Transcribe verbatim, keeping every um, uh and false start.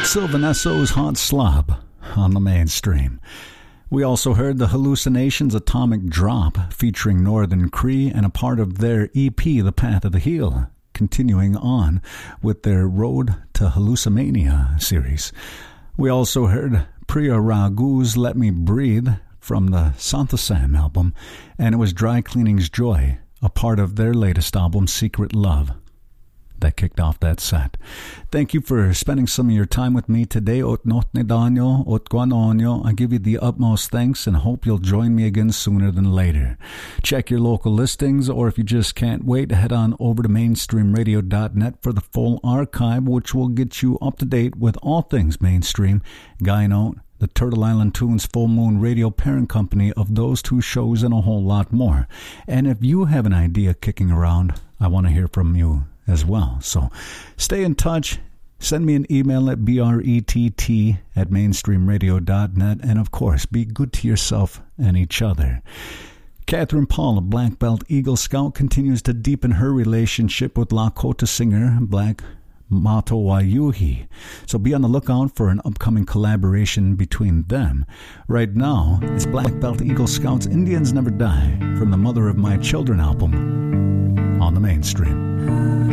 Sylvanesso's Hot Slob on the Mainstream. We also heard the Hallucinations' Atomic Drop featuring Northern Cree and a part of their E P, The Path of the Heel, continuing on with their Road to Hallucimania series. We also heard Priya Raghu's Let Me Breathe from the Santa Sam album, and it was Dry Cleaning's Joy, a part of their latest album, Secret Love, that kicked off that set. Thank you for spending some of your time with me today. Ot notne danyo, ot guanonyo. I give you the utmost thanks and hope you'll join me again sooner than later. Check your local listings, or if you just can't wait, head on over to mainstream radio dot net for the full archive, which will get you up to date with all things Mainstream, Guy Note, the Turtle Island Tunes Full Moon Radio parent company of those two shows, and a whole lot more. And if you have an idea kicking around, I want to hear from you as well. So stay in touch. Send me an email at brett at mainstream radio dot net. And of course, be good to yourself and each other. Catherine Paul, a Black Belt Eagle Scout, continues to deepen her relationship with Lakota singer Black Mato Wayuhi. So be on the lookout for an upcoming collaboration between them. Right now, it's Black Belt Eagle Scouts' Indians Never Die from the Mother of My Children album on the Mainstream.